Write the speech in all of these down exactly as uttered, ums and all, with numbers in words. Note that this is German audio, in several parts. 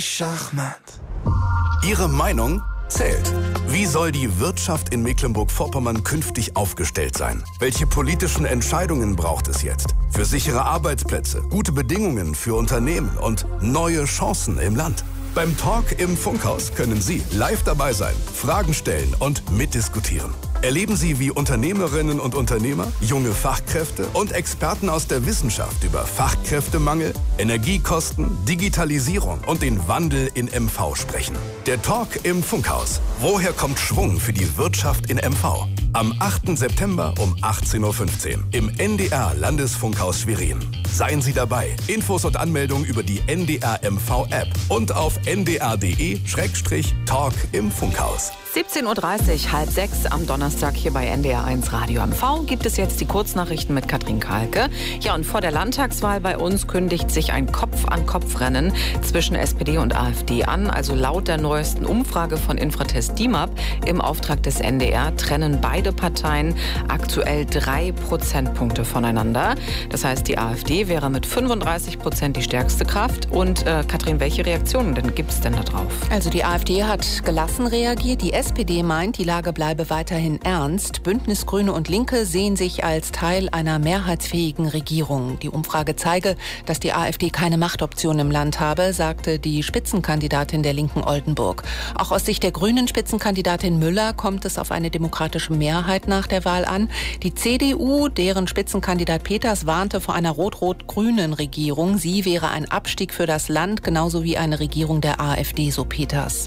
Schachmatt. Ihre Meinung zählt. Wie soll die Wirtschaft in Mecklenburg-Vorpommern künftig aufgestellt sein? Welche politischen Entscheidungen braucht es jetzt? Für sichere Arbeitsplätze, gute Bedingungen für Unternehmen und neue Chancen im Land. Beim Talk im Funkhaus können Sie live dabei sein, Fragen stellen und mitdiskutieren. Erleben Sie, wie Unternehmerinnen und Unternehmer, junge Fachkräfte und Experten aus der Wissenschaft über Fachkräftemangel, Energiekosten, Digitalisierung und den Wandel in M V sprechen. Der Talk im Funkhaus. Woher kommt Schwung für die Wirtschaft in M V? Am achten September um achtzehn Uhr fünfzehn im N D R Landesfunkhaus Schwerin. Seien Sie dabei. Infos und Anmeldung über die N D R M V App und auf n d r punkt d e Schrägstrich Talk im Funkhaus. siebzehn Uhr dreißig, halb sechs am Donnerstag hier bei N D R eins Radio M V gibt es jetzt die Kurznachrichten mit Katrin Kahlke. Ja, und vor der Landtagswahl bei uns kündigt sich ein Kopf-an-Kopf-Rennen zwischen S P D und AfD an. Also laut der neuesten Umfrage von Infratest D I M A P im Auftrag des N D R trennen beide Parteien aktuell drei Prozentpunkte voneinander. Das heißt, die AfD wäre mit fünfunddreißig Prozent die stärkste Kraft. Und äh, Katrin, welche Reaktionen denn gibt es denn da drauf? Also die AfD hat gelassen reagiert. Die S P D meint, die Lage bleibe weiterhin ernst. Bündnis Grüne und Linke sehen sich als Teil einer mehrheitsfähigen Regierung. Die Umfrage zeige, dass die AfD keine Machtoption im Land habe, sagte die Spitzenkandidatin der Linken Oldenburg. Auch aus Sicht der Grünen Spitzenkandidatin Müller kommt es auf eine demokratische Mehrheit nach der Wahl an. Die C D U, deren Spitzenkandidat Peters, warnte vor einer rot-rot-grünen Regierung. Sie wäre ein Abstieg für das Land, genauso wie eine Regierung der AfD, so Peters.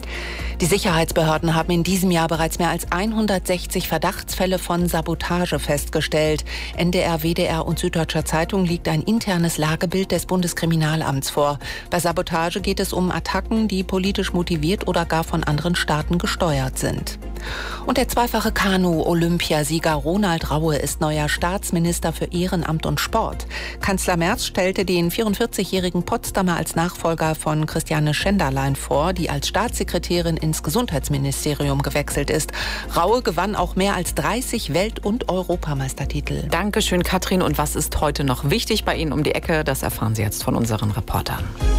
Die Sicherheitsbehörden haben in diesem Jahr bereits mehr als hundertsechzig Verdachtsfälle von Sabotage festgestellt. N D R, W D R und Süddeutscher Zeitung liegt ein internes Lagebild des Bundeskriminalamts vor. Bei Sabotage geht es um Attacken, die politisch motiviert oder gar von anderen Staaten gesteuert sind. Und der zweifache Kanu-Olympiasieger Ronald Raue ist neuer Staatsminister für Ehrenamt und Sport. Kanzler Merz stellte den vierundvierzigjährigen Potsdamer als Nachfolger von Christiane Schenderlein vor, die als Staatssekretärin ins Gesundheitsministerium gewechselt ist. Raue gewann auch mehr als dreißig Welt- und Europameistertitel. Dankeschön, Katrin. Und was ist heute noch wichtig bei Ihnen um die Ecke? Das erfahren Sie jetzt von unseren Reportern.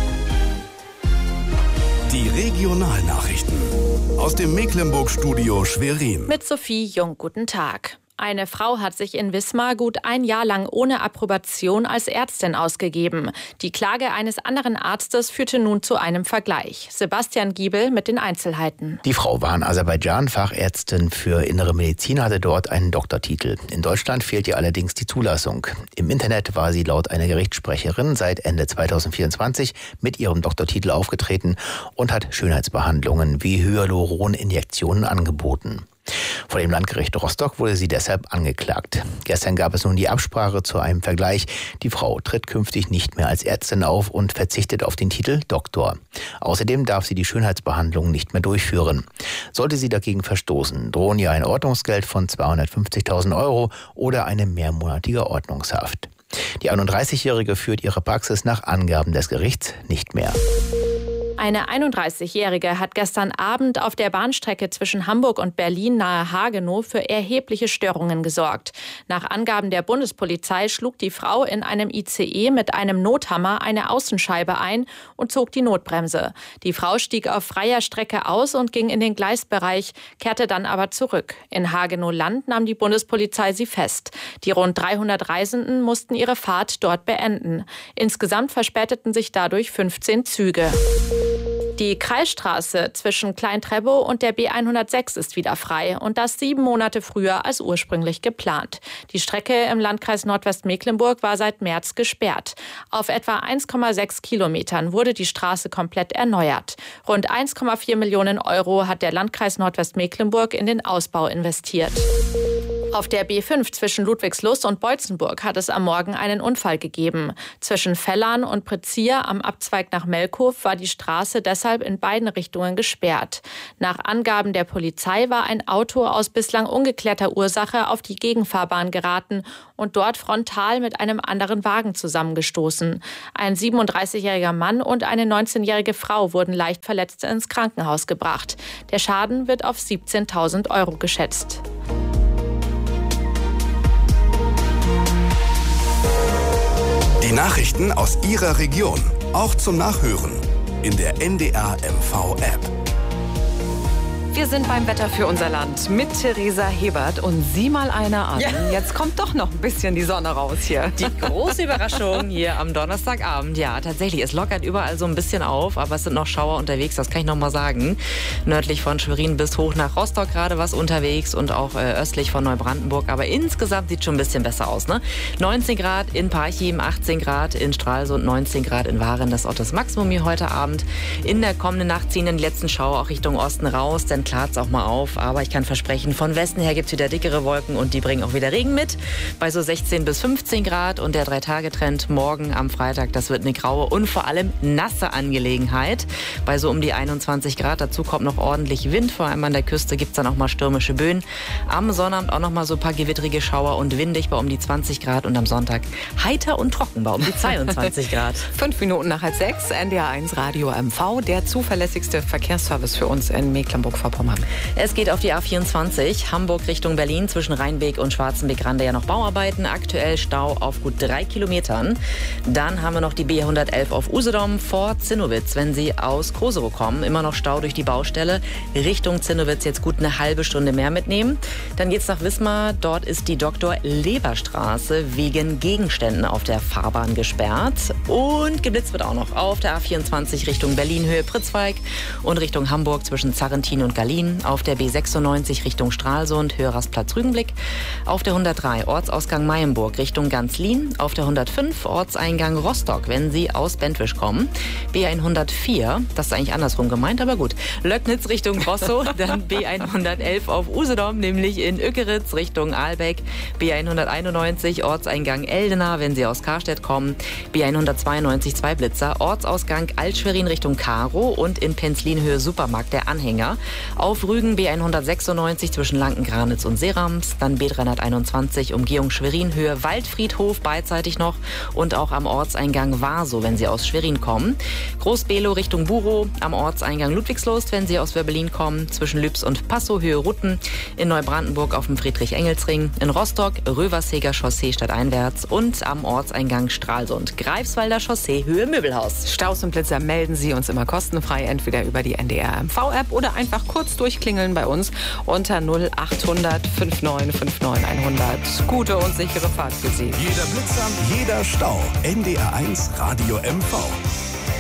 Die Regionalnachrichten aus dem Mecklenburg-Studio Schwerin. Mit Sophie Jung, guten Tag. Eine Frau hat sich in Wismar gut ein Jahr lang ohne Approbation als Ärztin ausgegeben. Die Klage eines anderen Arztes führte nun zu einem Vergleich. Sebastian Giebel mit den Einzelheiten. Die Frau war in Aserbaidschan Fachärztin für Innere Medizin, hatte dort einen Doktortitel. In Deutschland fehlt ihr allerdings die Zulassung. Im Internet war sie laut einer Gerichtssprecherin seit Ende zweitausendvierundzwanzig mit ihrem Doktortitel aufgetreten und hat Schönheitsbehandlungen wie Hyaluroninjektionen angeboten. Vor dem Landgericht Rostock wurde sie deshalb angeklagt. Gestern gab es nun die Absprache zu einem Vergleich. Die Frau tritt künftig nicht mehr als Ärztin auf und verzichtet auf den Titel Doktor. Außerdem darf sie die Schönheitsbehandlung nicht mehr durchführen. Sollte sie dagegen verstoßen, drohen ihr ein Ordnungsgeld von zweihundertfünfzigtausend Euro oder eine mehrmonatige Ordnungshaft. Die einunddreißigjährige führt ihre Praxis nach Angaben des Gerichts nicht mehr. Eine einunddreißigjährige hat gestern Abend auf der Bahnstrecke zwischen Hamburg und Berlin nahe Hagenow für erhebliche Störungen gesorgt. Nach Angaben der Bundespolizei schlug die Frau in einem I C E mit einem Nothammer eine Außenscheibe ein und zog die Notbremse. Die Frau stieg auf freier Strecke aus und ging in den Gleisbereich, kehrte dann aber zurück. In Hagenow-Land nahm die Bundespolizei sie fest. Die rund dreihundert Reisenden mussten ihre Fahrt dort beenden. Insgesamt verspäteten sich dadurch fünfzehn Züge. Die Kreisstraße zwischen Klein-Treppow und der B hundertsechs ist wieder frei und das sieben Monate früher als ursprünglich geplant. Die Strecke im Landkreis Nordwestmecklenburg war seit März gesperrt. Auf etwa eins Komma sechs Kilometern wurde die Straße komplett erneuert. Rund eins Komma vier Millionen Euro hat der Landkreis Nordwestmecklenburg in den Ausbau investiert. Auf der B fünf zwischen Ludwigslust und Beutzenburg hat es am Morgen einen Unfall gegeben. Zwischen Fellern und Prezier am Abzweig nach Melkhof war die Straße deshalb in beiden Richtungen gesperrt. Nach Angaben der Polizei war ein Auto aus bislang ungeklärter Ursache auf die Gegenfahrbahn geraten und dort frontal mit einem anderen Wagen zusammengestoßen. Ein siebenunddreißigjähriger Mann und eine neunzehnjährige Frau wurden leicht verletzt ins Krankenhaus gebracht. Der Schaden wird auf siebzehntausend Euro geschätzt. Die Nachrichten aus Ihrer Region, auch zum Nachhören. in der N D R M V-App. Wir sind beim Wetter für unser Land mit Theresa Hebert und sieh mal einer an. Ja. Jetzt kommt doch noch ein bisschen die Sonne raus hier. Die große Überraschung hier am Donnerstagabend. Ja, tatsächlich, es lockert überall so ein bisschen auf, aber es sind noch Schauer unterwegs, das kann ich noch mal sagen. Nördlich von Schwerin bis hoch nach Rostock gerade was unterwegs und auch äh, östlich von Neubrandenburg. Aber insgesamt sieht es schon ein bisschen besser aus, ne? neunzehn Grad in Parchim, achtzehn Grad in Stralsund, neunzehn Grad in Waren. Das ist auch das Maximum hier heute Abend. In der kommenden Nacht ziehen dann die letzten Schauer auch Richtung Osten raus, denn klart es auch mal auf, aber ich kann versprechen, von Westen her gibt es wieder dickere Wolken und die bringen auch wieder Regen mit, bei so sechzehn bis fünfzehn Grad und der Drei-Tage-Trend morgen am Freitag, das wird eine graue und vor allem nasse Angelegenheit, bei so um die einundzwanzig Grad, dazu kommt noch ordentlich Wind, vor allem an der Küste gibt es dann auch mal stürmische Böen, am Sonnabend auch noch mal so ein paar gewittrige Schauer und windig bei um die zwanzig Grad und am Sonntag heiter und trocken bei um die zweiundzwanzig Grad. Fünf Minuten nach halb sechs, N D R eins Radio M V, der zuverlässigste Verkehrsservice für uns in Mecklenburg-Vorpommern. Es geht auf die A vierundzwanzig, Hamburg Richtung Berlin, zwischen Rheinbeek und Schwarzenbeek-Rande ja noch Bauarbeiten, aktuell Stau auf gut drei Kilometern. Dann haben wir noch die B hundertelf auf Usedom vor Zinnowitz, wenn Sie aus Koserow kommen, immer noch Stau durch die Baustelle, Richtung Zinnowitz jetzt gut eine halbe Stunde mehr mitnehmen. Dann geht's nach Wismar, dort ist die Doktor-Leber-Straße wegen Gegenständen auf der Fahrbahn gesperrt und geblitzt wird auch noch auf der A vierundzwanzig Richtung Berlin, Höhe Pritzwalk und Richtung Hamburg zwischen Zarrentin und Gallien. Auf der B sechsundneunzig Richtung Stralsund, Höhe Rastplatz Rügenblick. Auf der hundertdrei Ortsausgang Meyenburg Richtung Ganzlin. Auf der hundertfünf Ortseingang Rostock, wenn Sie aus Bentwisch kommen. B hundertvier, das ist eigentlich andersrum gemeint, aber gut. Löcknitz Richtung Rosso, dann B hundertelf auf Usedom, nämlich in Ückeritz Richtung Ahlbeck. B hunderteinundneunzig Ortseingang Eldena, wenn Sie aus Karstedt kommen. B hundertzweiundneunzig Zweiblitzer, Ortsausgang Altschwerin Richtung Karow und in Penzlin Höhe Supermarkt der Anhänger. Auf Rügen B hundertsechsundneunzig zwischen Lanken-Granitz und Serams, dann B dreihunderteinundzwanzig Umgehung Schwerin, Höhe Waldfriedhof beidseitig noch und auch am Ortseingang Warsow, wenn Sie aus Schwerin kommen. Groß-Below Richtung Burow, am Ortseingang Ludwigslust, wenn Sie aus Berlin kommen, zwischen Lübs und Passow, Höhe Rutten, in Neubrandenburg auf dem Friedrich-Engels-Ring, in Rostock Röversheger Chaussee stadteinwärts und am Ortseingang Stralsund, Greifswalder Chaussee, Höhe Möbelhaus. Staus und Blitzer melden Sie uns immer kostenfrei, entweder über die N D R M V-App oder einfach kurz durchklingeln bei uns unter null achthundert neunundfünfzig neunundfünfzig hundert. Gute und sichere Fahrt für Sie. Jeder Blitzer, jeder Stau. N D R eins Radio M V.